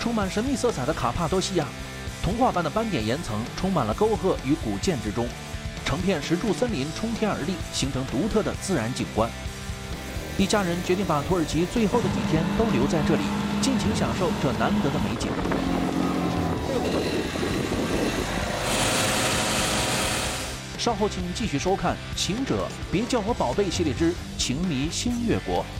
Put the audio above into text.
充满神秘色彩的卡帕多西亚，童话般的斑点岩层充满了沟壑与古建之中，成片石柱森林冲天而立，形成独特的自然景观。一家人决定把土耳其最后的几天都留在这里，尽情享受这难得的美景。稍后请继续收看《行者别叫我宝贝》系列之《情迷新月国》。